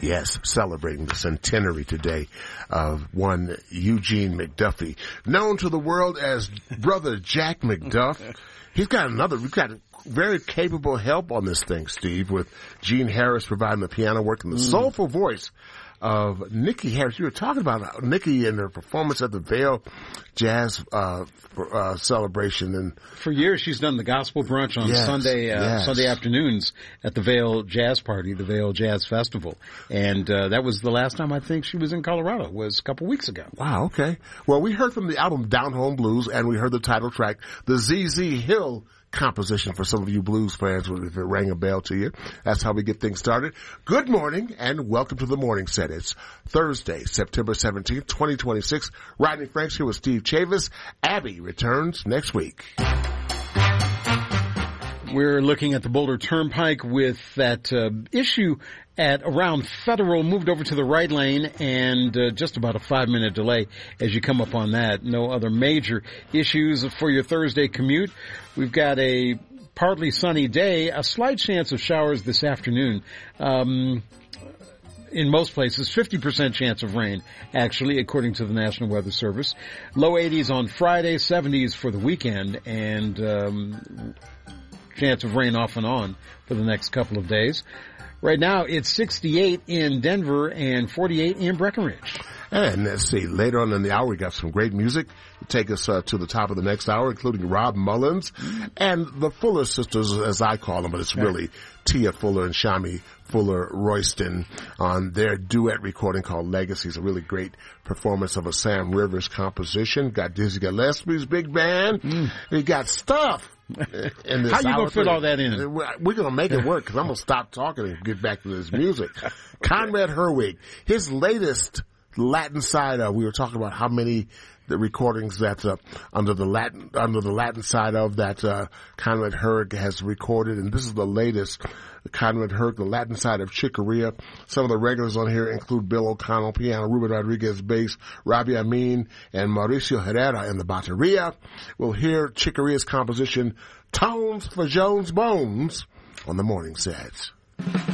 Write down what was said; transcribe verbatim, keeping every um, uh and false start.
Yes, celebrating the centenary today of one Eugene McDuffie, known to the world as Brother Jack McDuff. He's got another, we've got very capable help on this thing, Steve, with Gene Harris providing the piano work and the mm. soulful voice of Nikki Harris. You were talking about Nikki and her performance at the Vail Jazz uh, uh celebration, and for years she's done the gospel brunch on yes, Sunday uh, yes. Sunday afternoons at the Vail Jazz Party, the Vail Jazz Festival, and uh, that was the last time I think she was in Colorado. Was a couple weeks ago. Wow. Okay. Well, we heard from the album Down Home Blues, and we heard the title track, the Z Z Hill composition, for some of you blues fans, if it rang a bell to you. That's how we get things started. Good morning and welcome to the Morning Set. It's Thursday, September seventeenth, twenty twenty-six. Rodney Franks here with Steve Chavis. Abby returns next week. We're looking at the Boulder Turnpike with that uh, issue at around Federal moved over to the right lane, and uh, just about a five-minute delay as you come up on that. No other major issues for your Thursday commute. We've got a partly sunny day, a slight chance of showers this afternoon. Um, in most places, fifty percent chance of rain, actually, according to the National Weather Service. Low eighties on Friday, seventies for the weekend, and um, chance of rain off and on for the next couple of days. Right now, it's sixty-eight in Denver and forty-eight in Breckenridge. And let's see, later on in the hour, we got some great music to take us uh, to the top of the next hour, including Rob Mullins and the Fuller sisters, as I call them, but it's really Tia Fuller and Shami Fuller Royston on their duet recording called Legacies, a really great performance of a Sam Rivers composition. Got Dizzy Gillespie's big band. Mm. We got stuff. In this How you going to fit all that in? We're going to make it work because I'm going to stop talking and get back to this music. Conrad Herwig, his latest Latin side of, we were talking about how many the recordings that uh, under the Latin under the Latin side of that uh, Conrad Herwig has recorded, and this is the latest. Conrad Herwig, the Latin side of Chicoria. Some of the regulars on here include Bill O'Connell, piano, Ruben Rodriguez, bass, Robbie Amin, and Mauricio Herrera in the bateria. We'll hear Chicoria's composition, Tones for Jones Bones, on the Morning Sets.